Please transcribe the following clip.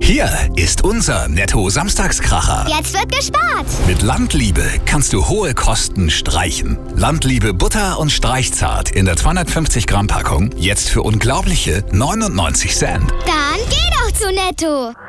Hier ist unser Netto-Samstagskracher. Jetzt wird gespart. Mit Landliebe kannst du hohe Kosten streichen. Landliebe Butter und Streichzart in der 250 Gramm Packung. Jetzt für unglaubliche 99 Cent. Dann geh doch zu Netto.